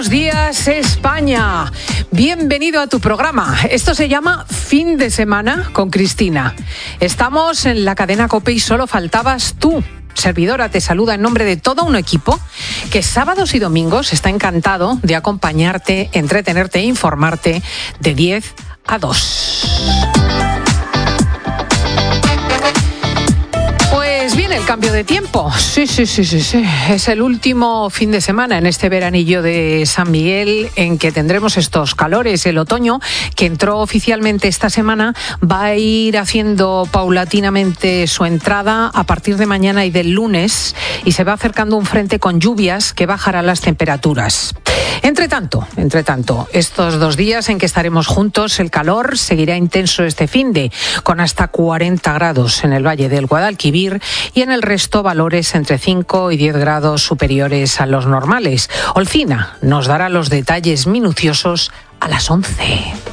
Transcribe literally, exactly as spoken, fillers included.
Buenos días, España. Bienvenido a tu programa. Esto se llama Fin de Semana con Cristina. Estamos en la cadena COPE y solo faltabas tú. Servidora te saluda en nombre de todo un equipo que sábados y domingos está encantado de acompañarte, entretenerte e informarte de diez a dos. Pues viene el cambio de tiempo. Sí, sí, sí, sí, sí. Es el último fin de semana en este veranillo de San Miguel en que tendremos estos calores. El otoño, que entró oficialmente esta semana, va a ir haciendo paulatinamente su entrada a partir de mañana y del lunes, y se va acercando un frente con lluvias que bajará las temperaturas. Entre tanto, entre tanto, estos dos días en que estaremos juntos, el calor seguirá intenso este finde, con hasta cuarenta grados en el Valle del Guadalquivir y en el resto valores entre cinco y diez grados superiores a los normales. Olcina nos dará los detalles minuciosos a las once.